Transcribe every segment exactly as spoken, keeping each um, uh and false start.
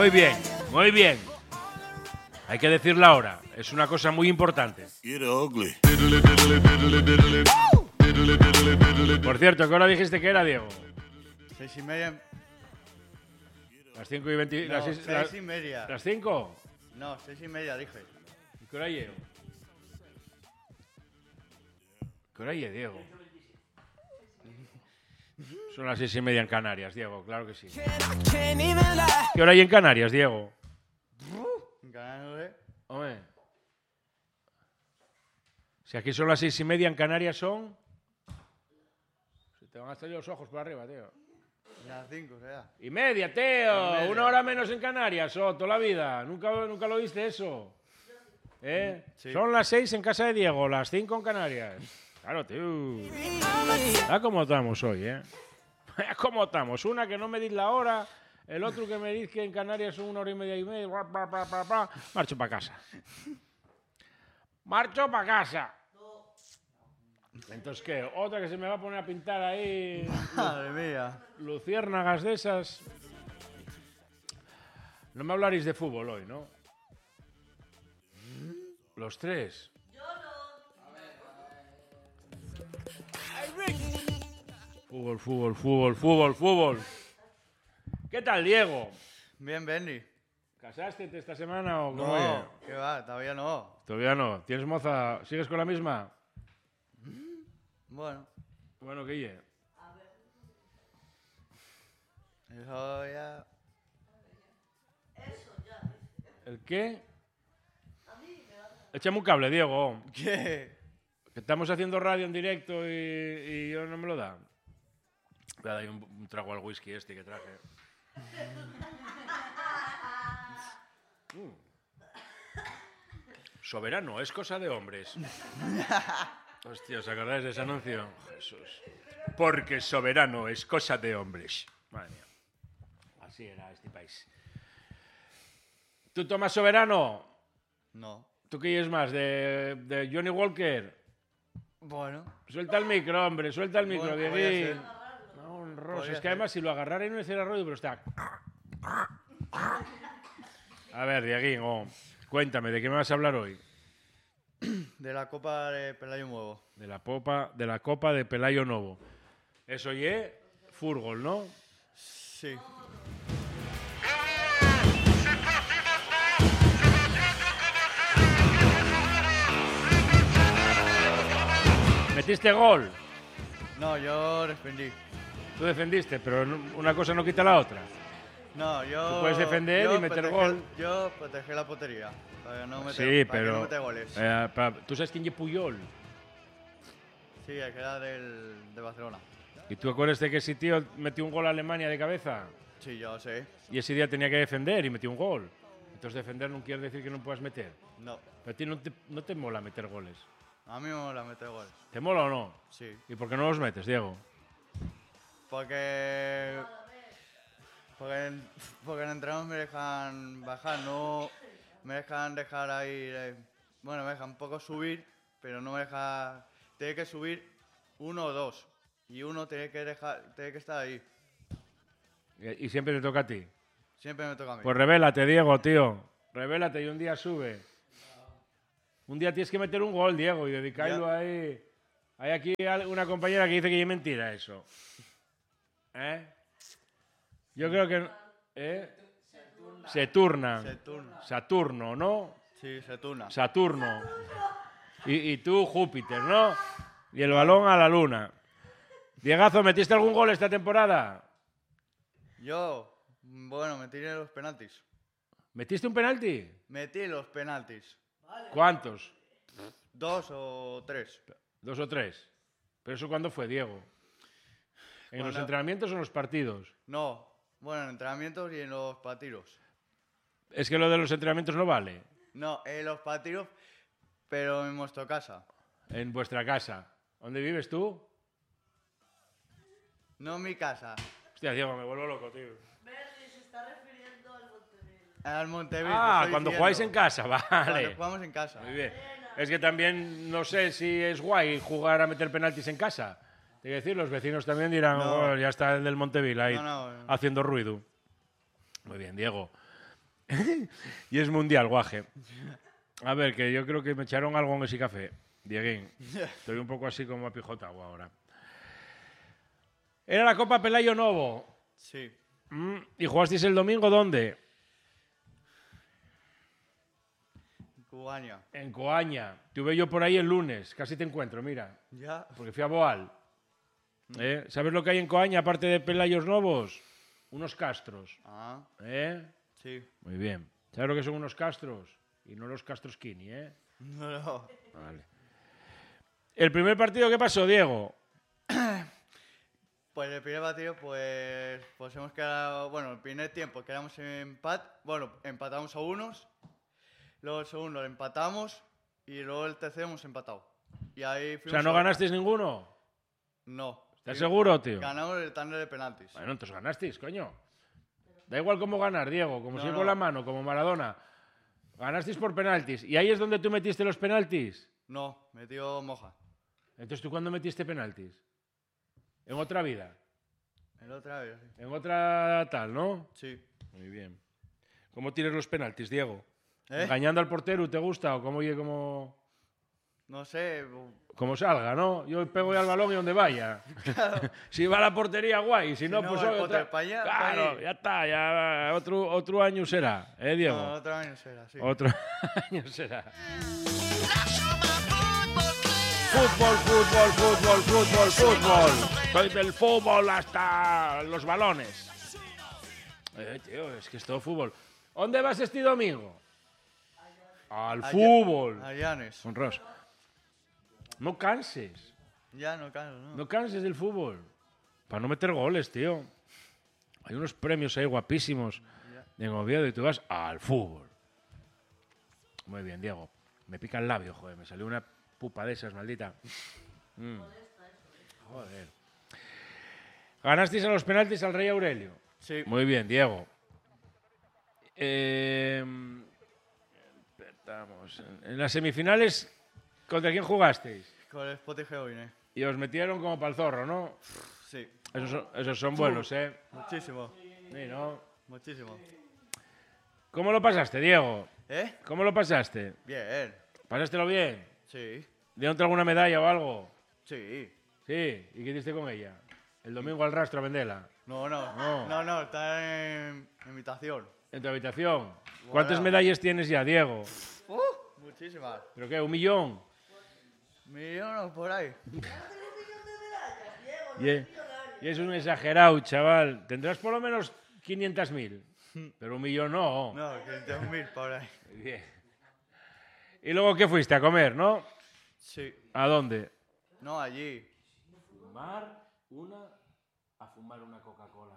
Muy bien, muy bien. Hay que decirlo ahora. Es una cosa muy importante. Por cierto, ¿qué hora dijiste que era, Diego? Seis y media. Las cinco y veinte. No, las seis, seis las, y media. ¿Las cinco? No, seis y media dije. ¿Y qué hora llego? ¿Qué hora llego, Diego? Son las seis y media en Canarias, Diego, claro que sí. ¿Qué hora hay en Canarias, Diego? En Canarias, Hombre. Si aquí son las seis y media en Canarias son... Se te van a salir los ojos por arriba, tío. las cinco, será. Y media, tío. Una hora menos en Canarias, oh, toda la vida. ¿Nunca, nunca lo viste eso? ¿Eh? Sí. Son las seis en casa de Diego, las cinco en Canarias. Claro, tío. Ah, cómo estamos hoy, ¿eh? ¿Cómo estamos? Una que no me dis la hora, el otro que me dis que en Canarias son una hora y media y media. Bla, bla, bla, bla, bla. Marcho para casa. Marcho para casa. Entonces, ¿qué? Otra que se me va a poner a pintar ahí. Madre mía. Luciérnagas de esas. No me hablaréis de fútbol hoy, ¿no? Los tres. Yo no. Fútbol, fútbol, fútbol, fútbol, fútbol. ¿Qué tal, Diego? Bien, Benny. ¿Casaste esta semana o cómo? No, ¿qué va? Todavía no. Todavía no. ¿Tienes moza? ¿Sigues con la misma? Bueno. Bueno, ¿qué ye? Eso ya... ¿El qué? Échame un cable, Diego. ¿Qué? Que estamos haciendo radio en directo y, y yo no me lo da. Voy a dar un, un trago al whisky este que traje. Mm. Soberano, es cosa de hombres. Hostia, ¿os acordáis de ese anuncio? Jesús. Porque soberano es cosa de hombres. Madre mía. Así era este país. ¿Tú tomas soberano? No. ¿Tú qué es más? ¿De, de Johnny Walker? Bueno. Suelta el micro, hombre, suelta el micro, Bueno, Dieguín. podría ser. No, un roso. Podría Es que ser. además si lo agarrara y no hiciera ruido, pero está... A ver, Dieguín, oh, cuéntame, ¿de qué me vas a hablar hoy? De la Copa de Pelayo Nuevo. De la, popa, de la Copa de Pelayo Novo. Eso ye fútbol, ¿no? Sí. ¿Metiste gol? No, yo defendí. Tú defendiste, pero no- una cosa no quita la otra. No, yo... Tú puedes defender yo y meter protegí- gol. Yo protegí la portería. Para no meter, Sí, para que pero... no meter goles. eh, pa- ¿Tú sabes quién es Puyol? Sí, el que era del, de Barcelona. ¿Y tú acuerdas de que ese tío metió un gol a Alemania de cabeza? Sí, yo sé. Y ese día tenía que defender y metió un gol. Entonces defender no quiere decir que no puedas meter. No. Pero a ti no te, no te mola meter goles. A mí me mola meter goles. ¿Te mola o no? Sí. ¿Y por qué no los metes, Diego? Porque... Porque en, porque en entrenamiento me dejan bajar, no me dejan dejar ahí... eh, bueno, me dejan un poco subir, pero no me deja... Tiene que subir uno o dos. Y uno tiene que, dejar, tiene que estar ahí. Y y siempre te toca a ti. Siempre me toca a mí. Pues revélate, Diego, tío. Revélate y un día sube. Un día tienes que meter un gol, Diego, y dedicarlo Ya. ahí. Hay aquí al- una compañera que dice que es mentira eso. ¿Eh? Yo creo que... ¿Eh? Se turna. Se turna. Saturno, ¿no? Sí, se turna. Saturno. Y, y tú, Júpiter, ¿no? Y el balón a la luna. Diegazo, ¿metiste algún gol esta temporada? Yo, bueno, me tiré los penaltis. ¿Metiste un penalti? Metí los penaltis. ¿Cuántos? Dos o tres. ¿Dos o tres? ¿Pero eso cuándo fue, Diego? ¿En los Cuando- entrenamientos o en los partidos? No, bueno, en entrenamientos y en los partidos. Es que lo de los entrenamientos no vale. No, en los partidos, pero en nuestra casa. En vuestra casa. ¿Dónde vives tú? No en mi casa. Hostia, Diego, me vuelvo loco, tío. Bernie se está refiriendo al Montevideo. Al Montevideo. Ah, estoy cuando diciendo. jugáis en casa, Cuando vale. jugamos en casa. Muy bien. Es que también no sé si es guay jugar a meter penaltis en casa. Te quiero decir, los vecinos también dirán, No. "Oh, ya está el del Monteville ahí No, no, no. haciendo ruido". Muy bien, Diego. Y es mundial, guaje. A ver, que yo creo que me echaron algo en ese café. Dieguín. Estoy un poco así como apijotado ahora. Era la Copa Pelayo Novo. Sí. Mm, ¿Y jugasteis el domingo dónde? Cubaña. En Coaña. Tuve yo por ahí el lunes. Casi te encuentro, mira. Ya. Porque fui a Boal. ¿Eh? ¿Sabes lo que hay en Coaña, aparte de Pelayos Novos? Unos castros. Ah, ¿Eh? sí. Muy bien. ¿Sabes lo que son unos castros? Y no los castros Kini, ¿eh? No, no. Vale. ¿El primer partido qué pasó, Diego? Pues el primer partido, pues, pues hemos quedado, bueno, el primer tiempo quedamos en empat, bueno, empatamos a unos, luego el segundo lo empatamos y luego el tercero hemos empatado. Y ahí O fuimos sea, ¿no a- ganasteis ninguno? No. ¿Estás Sí, seguro, tío? Ganamos el tándem de penaltis. Bueno, entonces ganasteis, coño. Da igual cómo ganar, Diego, como No, si no. con la mano, como Maradona. Ganasteis por penaltis. ¿Y ahí es donde tú metiste los penaltis? No, metió Moja. Entonces, ¿tú cuándo metiste penaltis? En otra vida. El otra vez, sí. En otra tal, ¿no? Sí. Muy bien. ¿Cómo tienes los penaltis, Diego? ¿Eh? ¿Engañando al portero te gusta o cómo, oye, como, No sé. como salga, no? Yo pego ya al balón y donde vaya. Si va a la portería, guay. Si, Si no, no, pues el oye, portero otra- pa' allá, pa' Claro, allí. ya está. Ya otro, otro año será, ¿eh, Diego? No, otro año será, sí. Otro año será. Fútbol, fútbol, fútbol, fútbol, fútbol. Soy del fútbol hasta los balones. Eh, tío, es que es todo fútbol. ¿Dónde vas este domingo? Al Allá- fútbol. A Llanes. Con Ross. No canses. Ya no canso, ¿no? No canses del fútbol. Para no meter goles, tío. Hay unos premios ahí guapísimos en Oviedo y tú vas al fútbol. Muy bien, Diego. Me pica el labio, joder. Me salió una pupa de esas, maldita. Mm. Joder. Ganasteis a los penaltis al Rey Aurelio. Sí. Muy bien, Diego. Eh, estamos en las semifinales, ¿contra quién jugasteis? Con el Spotify hoy, ¿eh? Y os metieron como para el zorro, ¿no? Sí. Esos son, esos son buenos, ¿eh? Muchísimo. Sí, ¿no? Muchísimo. ¿Cómo lo pasaste, Diego? ¿Eh? ¿Cómo lo pasaste? Bien. ¿Pasástelo bien? Sí. ¿Dieron alguna medalla o algo? Sí. Sí. ¿Y qué hiciste con ella? El domingo al rastro a venderla. No, no. No. No, no, está en invitación. ¿En tu habitación? ¿Cuántas Bueno. medallas tienes ya, Diego? Uh, muchísimas. ¿Pero qué? ¿Un millón? Millones por ahí. Y es, y es un exagerado, chaval. Tendrás por lo menos quinientas mil. Pero un millón no. No, quinientos mil por ahí. Bien. ¿Y luego qué fuiste? A comer, ¿no? Sí. ¿A dónde? No, allí. Fumar una... A fumar una Coca-Cola.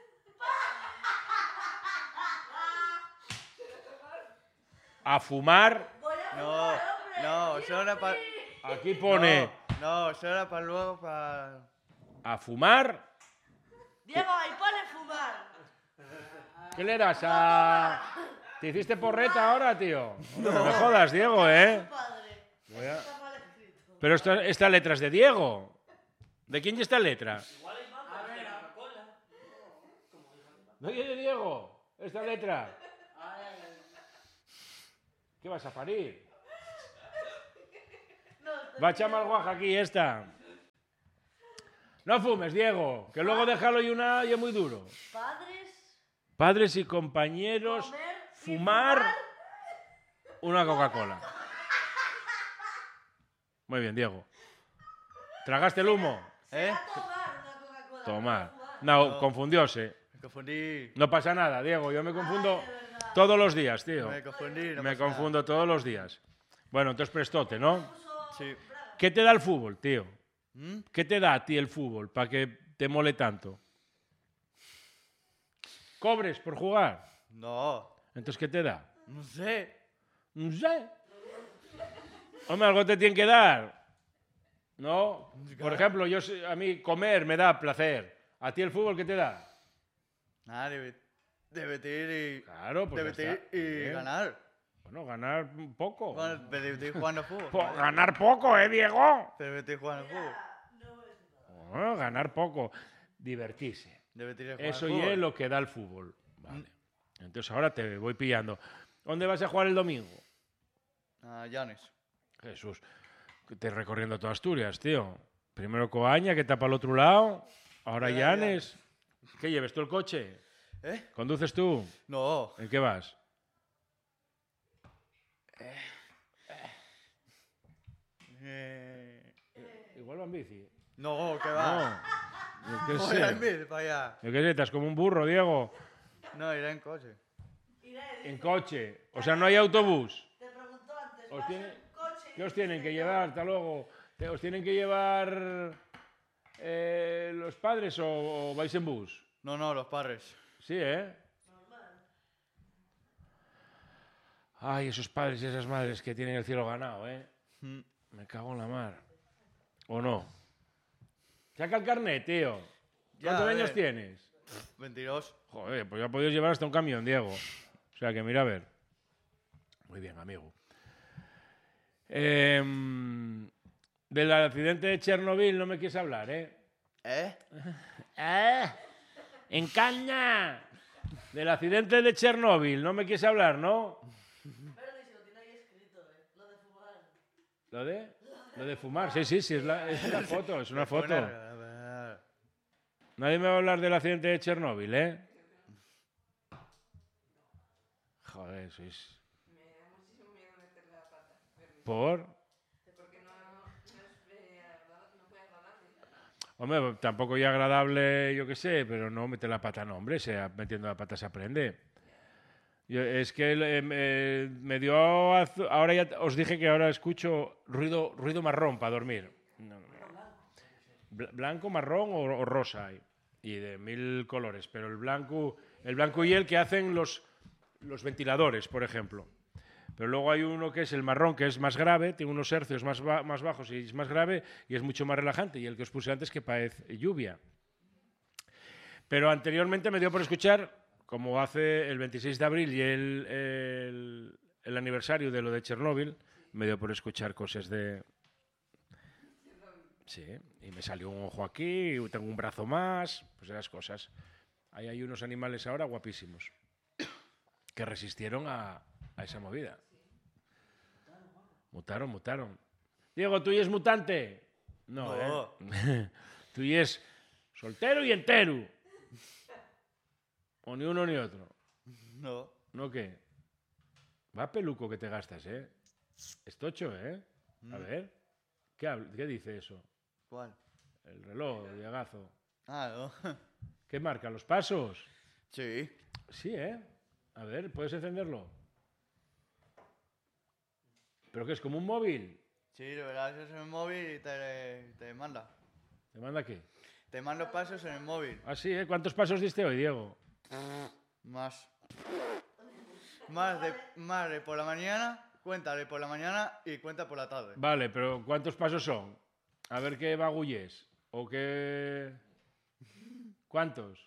A fumar... No, no, eso era para... Aquí pone... No, eso era para luego, para... A fumar... Diego, ahí pone fumar. ¿Qué le das a...? ¿Te hiciste porreta ahora, tío? No me jodas, Diego, ¿eh? Padre. Voy a- Está mal escrito. Pero esta, esta letra es de Diego. ¿De quién es esta letra? ¿No es de Diego? Esta letra. ¿Qué vas a parir? Va a echar mal guaja aquí esta. No fumes, Diego, que luego déjalo y una y es muy duro. Padres, Padres y compañeros, comer, y fumar fumar. una Coca-Cola. Muy bien, Diego. ¿Tragaste el humo? ¿Eh? Tomar una Coca-Cola. Tomar. Fumar. No, confundióse. Me confundí. No pasa nada, Diego. Yo me confundo Ay, de verdad. todos los días, tío. Me confundí. No Me pasa confundo todos los días. Bueno, entonces prestote, ¿no? nada. Sí. ¿Qué te da el fútbol, tío? ¿Mm? ¿Qué te da a ti el fútbol para que te mole tanto? ¿Cobres por jugar? No. Entonces, ¿qué te da? No sé. No sé. Hombre, algo te tiene que dar. ¿No? Por ejemplo, yo sé- a mí comer me da placer. ¿A ti el fútbol qué te da? Nada, debe- debatir y... Claro, pues ya debatir está. y Bien. ganar. Bueno, ganar un poco. Bueno, debatir jugando al fútbol. Po- ganar poco, ¿eh, Diego? Debatir jugando al fútbol. Bueno, ganar poco. Divertirse. Debatir jugando Eso al y fútbol. es lo que da el fútbol. Vale. Entonces, Entonces ahora te voy pillando. ¿Dónde vas a jugar el domingo? A Llanes. Jesús, que te recorriendo toda Asturias, tío. Primero Coaña, que está para el otro lado. Ahora Ya, ya. Llanes. ¿Qué lleves tú el coche? ¿Eh? ¿Conduces tú? No. ¿En qué vas? Eh, Igual va en bici. No, ¿qué va? No, yo qué Voy a sé. ir para allá. Yo qué sé, estás como un burro, Diego. No, iré en coche. Iré, En coche. O sea, no hay autobús. te preguntó antes. Os ¿vas tiene- en coche? ¿Qué os tienen que Dice, llevar? Hasta luego. ¿Te- ¿Os tienen que llevar eh, los padres o, o vais en bus? No, no, los padres. Sí, ¿eh? Ay, esos padres y esas madres que tienen el cielo ganado, ¿eh? Mm. Me cago en la mar. ¿O no? Saca el carnet, tío. Ya, ¿Cuántos a años ver. tienes? veintidós. Joder, pues ya podías llevar hasta un camión, Diego. O sea que mira a ver. Muy bien, amigo. Em, del accidente de Chernobyl no me quieres hablar, ¿eh? ¿Eh? ¡Eh! ¡En caña! Del accidente de Chernobyl no me quieres hablar, ¿no? Pero ni si lo tiene ahí escrito, eh. Lo de fumar. ¿Lo de? Lo de fumar, sí, sí, sí, es, la, es una foto, es una foto. Poner- Nadie me va a hablar del accidente de Chernobyl, ¿eh? Joder, sois... Me da muchísimo miedo meter la pata. Fermín. ¿Por? Porque no, no, es, eh, agradable, no fue agradable. Hombre, tampoco ya agradable, yo qué sé, pero no mete la pata, no, hombre, se, metiendo la pata se aprende. Yo- es que eh, me, me dio... azu- Ahora ya os dije que ahora escucho ruido, ruido marrón para dormir. No, no, no. Bla- Blanco, marrón o, o rosa hay. Y de mil colores. Pero el blanco, el blanco y el que hacen los, los ventiladores, por ejemplo. Pero luego hay uno que es el marrón, que es más grave, tiene unos hercios más, ba- más bajos y es más grave y es mucho más relajante. Y el que os puse antes que parece lluvia. Pero anteriormente me dio por escuchar, como hace el veintiséis de abril y el, el, el aniversario de lo de Chernóbil, me dio por escuchar cosas de... Sí, y me salió un ojo aquí, y tengo un brazo más, pues esas cosas. Ahí hay unos animales ahora guapísimos que resistieron a, a esa movida. Mutaron, mutaron. Diego, ¿tú y es mutante? No, No. ¿eh? Tú y es soltero y entero. O ni uno ni otro. No. ¿No qué? Va peluco que te gastas, ¿eh? Es tocho, ¿eh? A ver. ¿Qué, habl- qué dice eso? ¿Cuál? El reloj, el Diagazo. Ah, no. ¿Qué marca? ¿Los pasos? Sí. Sí, ¿eh? A ver, ¿puedes encenderlo? ¿Pero qué es? ¿Como un móvil? Sí, de verdad, es en el móvil y te, te manda. ¿Te manda qué? Te manda pasos en el móvil. Ah, sí, ¿eh? ¿Cuántos pasos diste hoy, Diego? Más. Más de, más de por la mañana, cuenta de por la mañana y cuenta por la tarde. Vale, pero ¿cuántos pasos son? A ver qué bagulles. ¿O qué...? ¿Cuántos?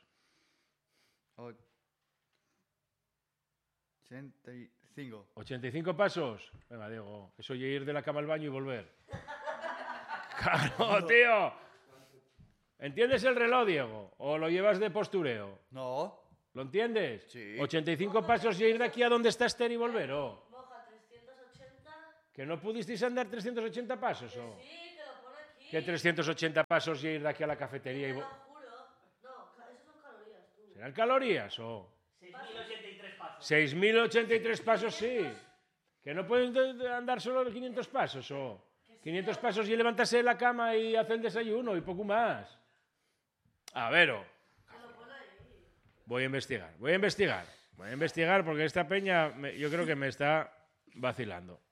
ochenta y cinco. ¿ochenta y cinco pasos? Venga, Diego, eso oye ir de la cama al baño y volver. ¡Claro, tío! ¿Entiendes el reloj, Diego? ¿O lo llevas de postureo? No. ¿Lo entiendes? Sí. ochenta y cinco pasos y ir de aquí a donde está Esther y volver, ¿o? Moja trescientos ochenta. ¿Que no pudisteis andar trescientos ochenta pasos, o? Sí, que lo pone aquí. ¿Qué trescientos ochenta pasos y ir de aquí a la cafetería y Te lo vo- juro. No, ca- eso son calorías, tú. ¿Serán calorías, o? seis mil ochenta y tres pasos. seis mil ochenta y tres pasos, sí. ¿Que no pueden de- de andar solo quinientos pasos, o? quinientos pasos y levantarse de la cama y hacer el desayuno y poco más. A ver, o. Voy a investigar, voy a investigar. Voy a investigar porque esta peña me- yo creo que me está vacilando.